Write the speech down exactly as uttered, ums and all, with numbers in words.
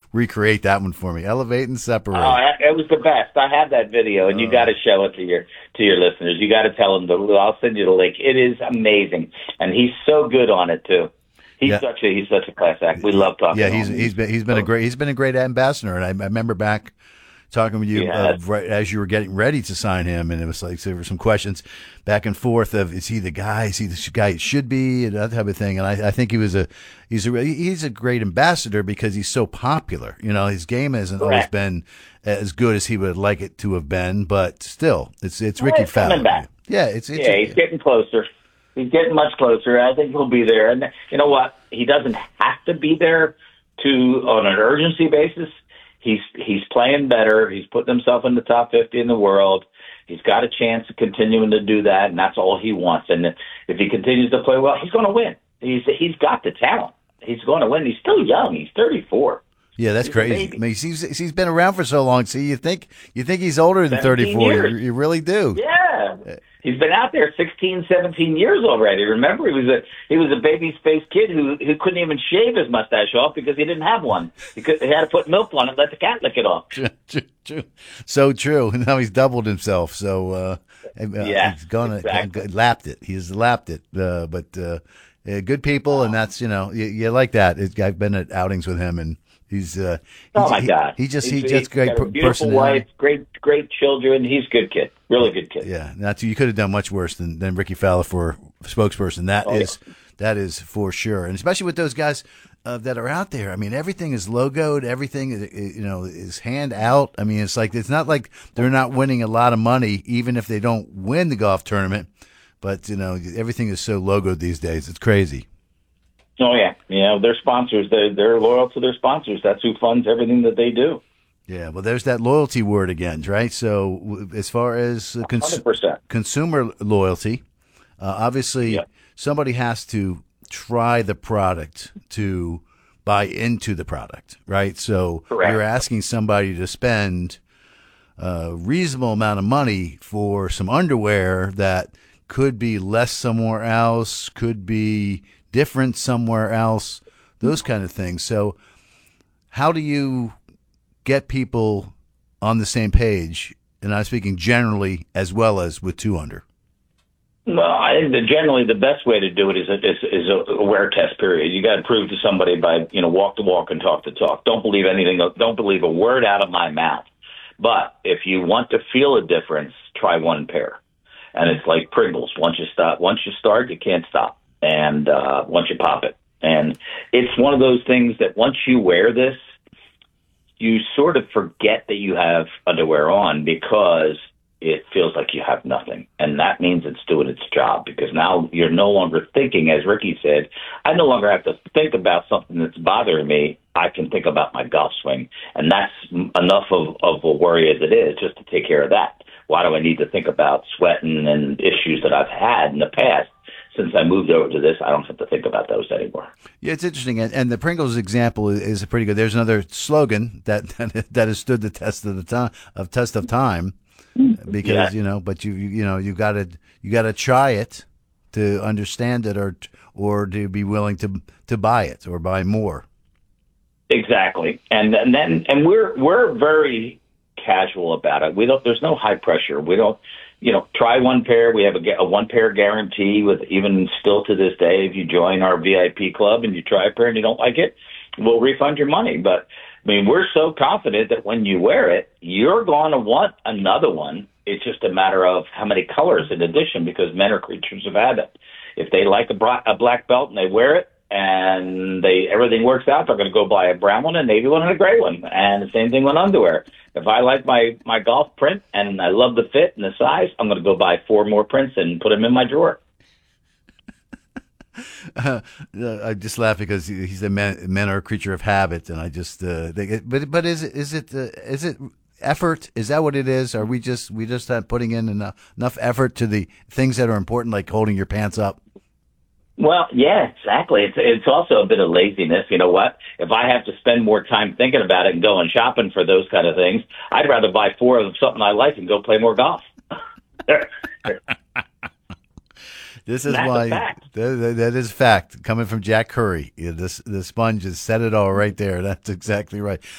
recreate that one for me. Elevate and separate. Oh, it was the best. I have that video, and you Uh, got to show it to your to your listeners. You got to tell them. The, I'll send you the link. It is amazing, and he's so good on it too. He's Yeah. such a he's such a class act. We love talking. Yeah, to he's him. he's been he's been a great he's been a great ambassador, and I, I remember back talking with you uh, Yes. right as you were getting ready to sign him, and it was like there were some questions back and forth of is he the guy, is he the guy it should be, and that type of thing. And I, I think he was a he's a he's a great ambassador because he's so popular. You know, his game hasn't always Correct. been as good as he would like it to have been, but still, it's it's Ricky it's coming Fowler. back. Yeah, it's, it's yeah, he's getting closer. He's getting much closer. I think he'll be there. And you know what? He doesn't have to be there to on an urgency basis. He's he's playing better. He's putting himself in the top fifty in the world. He's got a chance of continuing to do that, and that's all he wants. And if he continues to play well, he's going to win. He's he's got the talent. He's going to win. He's still young. He's thirty-four. Yeah, that's He's a crazy. baby. I mean, he's he's been around for so long. See, you think you think he's older than seventeen thirty-four. You, years. you really do. Yeah. He's been out there sixteen, seventeen years already. Remember, he was a he was a baby-faced kid who who couldn't even shave his mustache off because he didn't have one. He, could, he had to put milk on it and let the cat lick it off. True, true, true. So true. Now he's doubled himself. So uh, uh, Yeah, he's gonna exactly. lapped it. He's lapped it. Uh, but uh, uh, good people, and that's you know you, you like that. It's, I've been at outings with him, and he's uh, Oh he's- my he, God! He just He's- he just he's great got a beautiful personality. wife, great great children. He's a good kid, really good kid. Yeah, not you could have done much worse than, than Ricky Fowler for spokesperson. That Oh, is that is for sure, and especially with those guys uh, that are out there. I mean, everything is logoed. Everything is, you know is hand out. I mean, it's like it's not like they're not winning a lot of money, even if they don't win the golf tournament. But you know, everything is so logoed these days. It's crazy. Oh yeah, you know their sponsors. They they're loyal to their sponsors. That's who funds everything that they do. Yeah, well, there's that loyalty word again, right? So, w- as far as uh, cons- Hundred percent. consumer loyalty, uh, obviously Yep. somebody has to try the product to buy into the product, right? So Correct. you're asking somebody to spend a reasonable amount of money for some underwear that could be less somewhere else, could be different somewhere else, those kind of things. So how do you get people on the same page? And I'm speaking generally as well as with two under. Well, I think that generally the best way to do it is a, is, is a wear test period. You got to prove to somebody by you know walk the walk and talk the talk. Don't believe anything. Don't believe a word out of my mouth. But if you want to feel a difference, try one pair. And it's like Pringles. Once you stop, once you start, you can't stop. And uh, once you pop it, and it's one of those things that once you wear this, you sort of forget that you have underwear on because it feels like you have nothing. And that means it's doing its job because now you're no longer thinking, as Ricky said, I no longer have to think about something that's bothering me. I can think about my golf swing. And that's enough of, of a worry as it is just to take care of that. Why do I need to think about sweating and issues that I've had in the past? Since I moved over to this, I don't have to think about those anymore. Yeah, it's interesting, and, and the Pringles example is, is pretty good. There's another slogan that that has stood the test of the time of test of time, because Yeah. you know, but you you, you know you got to you got to try it to understand it, or or to be willing to to buy it or buy more. Exactly, and and then and we're we're very casual about it. We don't. There's no high pressure. We don't. You know, try one pair. We have a, a one pair guarantee with even still to this day, if you join our V I P club and you try a pair and you don't like it, we'll refund your money. But I mean, we're so confident that when you wear it, you're going to want another one. It's just a matter of how many colors in addition, because men are creatures of habit. If they like a, bra- a black belt and they wear it and they everything works out, they're going to go buy a brown one, a navy one, and a gray one. And the same thing with underwear. If I like my, my golf print and I love the fit and the size, I'm going to go buy four more prints and put them in my drawer. Uh, I just laugh because he, he said men, men are a creature of habit, and I just uh, they, but but is it is it uh, is it effort? Is that what it is? Are we just we just not putting in enough enough effort to the things that are important, like holding your pants up? Well, yeah, exactly. It's it's also a bit of laziness. You know what? If I have to spend more time thinking about it and going shopping for those kind of things, I'd rather buy four of something I like and go play more golf. This is That's a why fact. that, that- that is fact coming from Jack Curry. Yeah, this the sponge has said it all right there. That's exactly right.